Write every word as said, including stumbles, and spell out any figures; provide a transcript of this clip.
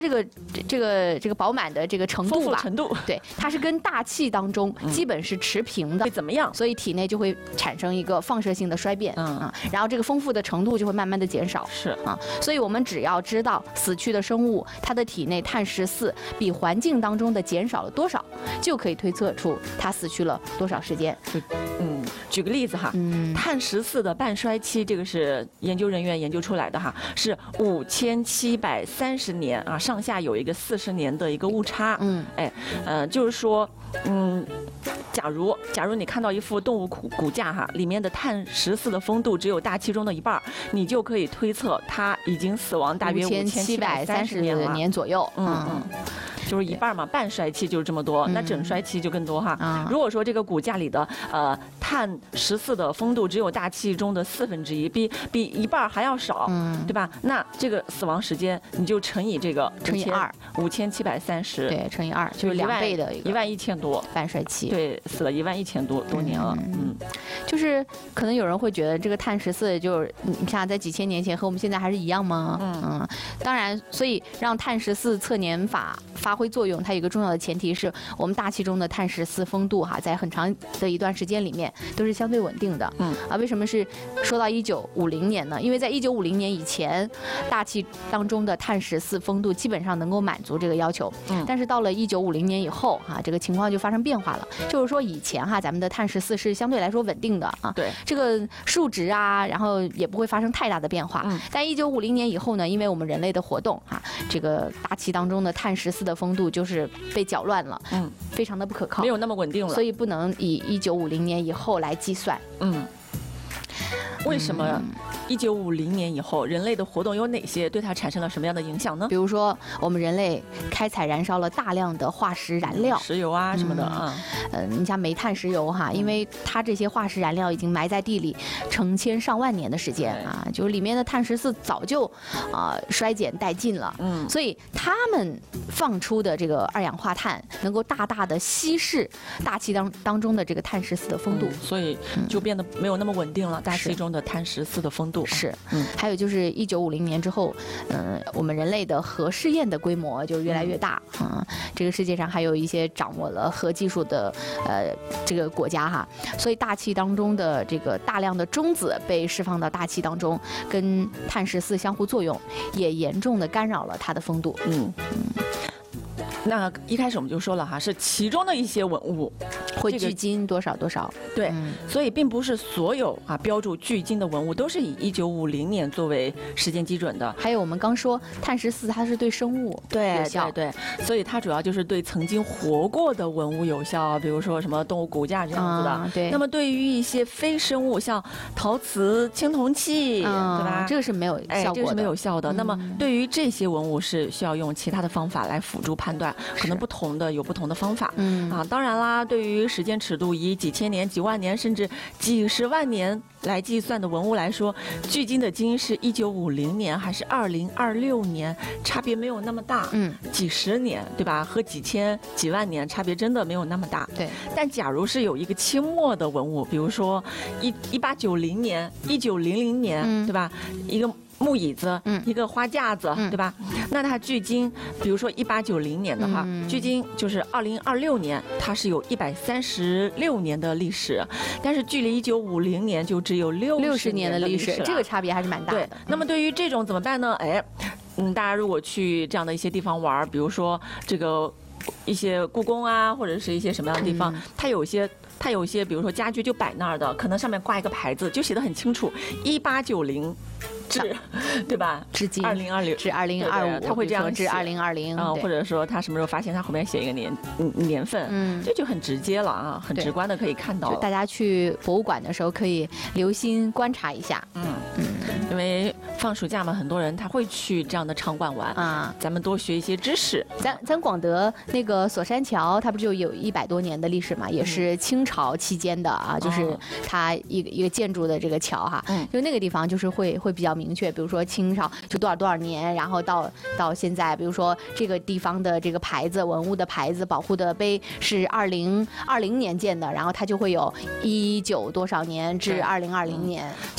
这个这个这个饱满的这个程度吧， 程度对，它是跟大气当中基本是持平的， 会怎么样？ 所以体内就会产生一个放射性的衰变，嗯啊，然后这个丰富的程度就会慢慢的减少， 是啊，所以我们只要知道死去的生物它的体内碳十四比环境当中的减少了多少，就可以推测出它死去了多少时间。 嗯，举个例子哈，嗯，碳十四的半衰期，这个是研究人员研究出来的哈，是五千七百三十年啊。上下有一个四十年的一个误差，嗯，哎，呃，就是说，嗯，假如假如你看到一副动物骨骨架哈，里面的碳十四的丰度只有大气中的一半，你就可以推测它已经死亡大约五千七百三十年了， 年左右， 嗯嗯。就是一半嘛，半衰期就是这么多，那整衰期就更多哈。嗯、如果说这个骨架里的呃碳十四的丰度只有大气中的四分之一，比比一半还要少，嗯，对吧？那这个死亡时间你就乘以这个乘以二， 五千七百三十， 对，乘以二就是两倍的一万一千多半衰期， 对，死了一万一千多多年了，嗯，嗯就是可能有人会觉得这个碳十四就是你看在几千年前和我们现在还是一样吗？嗯嗯，当然，所以让碳十四测年法发挥作用，它有一个重要的前提是我们大气中的碳十四丰度哈，在很长的一段时间里面都是相对稳定的。嗯啊，为什么是说到一九五零年呢？因为在一九五零年以前，大气当中的碳十四丰度基本上能够满足这个要求。嗯，但是到了一九五零年以后哈，这个情况就发生变化了。就是说以前哈，咱们的碳十四是相对来说稳定的啊， 对， 这个数值啊，然后也不会发生太大的变化。嗯，但一九五零年以后呢，因为我们人类的活动啊，这个大气当中的碳十四的丰度就是被搅乱了，嗯，非常的不可靠， 没有那么稳定了， 所以不能以一九五零年以后来计算。嗯， 为什么一九五零年以后人类的活动有哪些，对它产生了什么样的影响呢？ 比如说，我们人类开采燃烧了大量的化石燃料， 石油啊什么的啊， 嗯，呃，你像煤炭、石油哈，因为它这些化石燃料已经埋在地里成千上万年的时间啊，就是里面的碳十四早就啊、呃、衰减殆尽了，嗯，所以它们放出的这个二氧化碳能够大大的稀释大气当当中的这个碳十四的丰度， 嗯，所以就变得没有那么稳定了，大气中的碳十四的丰度是，嗯，还有就是一九五零年之后，嗯，我们人类的核试验的规模就越来越大，嗯，这个世界上还有一些掌握了核技术的呃这个国家哈，所以大气当中的这个大量的中子被释放到大气当中，跟碳十四相互作用，也严重的干扰了它的丰度，嗯嗯。 那一开始我们就说了哈，是其中的一些文物会距今多少多少， 对，嗯，所以并不是所有啊标注距今的文物都是以一九五零年作为时间基准的。 还有我们刚说碳十四它是对生物对有效， 对对，所以它主要就是对曾经活过的文物有效，比如说什么动物骨架这样子的。啊， 对。 那么对于一些非生物，像陶瓷、青铜器，嗯，对吧？ 这个是没有效果的， 哎，这个是没有效的。嗯，那么对于这些文物是需要用其他的方法来辅助判断。可能不同的有不同的方法，嗯啊，当然啦，对于时间尺度以几千年、几万年甚至几十万年来计算的文物来说，距今的今是一九五零年还是二零二六年，差别没有那么大，嗯，几十年对吧？和几千、几万年差别真的没有那么大， 对。 但假如是有一个清末的文物，比如说一一八九零年、一九零零年，嗯，对吧？一个木椅子，嗯，一个花架子，嗯，对吧？那它距今，比如说一八九零年的话，嗯，距今就是二零二六年，它是有一百三十六年的历史，但是距离一九五零年就只有六十年的历史， 这个差别还是蛮大的。 对，那么对于这种怎么办呢？哎，嗯，大家如果去这样的一些地方玩，比如说这个一些故宫啊，或者是一些什么样的地方，嗯，它有些。它有一些，比如说家具就摆那儿的，可能上面挂一个牌子，就写得很清楚，一八九零至，对吧？ 至今二零二零至二零二五， 它会这样至二零二零啊，或者说它什么时候发现，它后面写一个年年份，嗯，这就很直接了啊，很直观的可以看到。 大家去博物馆的时候可以留心观察一下，嗯嗯，因为放暑假嘛，很多人他会去这样的场馆玩啊，咱们多学一些知识。 咱咱广德那个锁山桥，它不就有一百多年的历史嘛，也是清朝期间的啊，就是它一个一个建筑的这个桥哈，嗯，就那个地方就是会会比较明确，比如说清朝就多少多少年，然后到到现在，比如说这个地方的这个牌子文物的牌子保护的碑是二零二零年建的，然后它就会有一九多少年至二零二零年，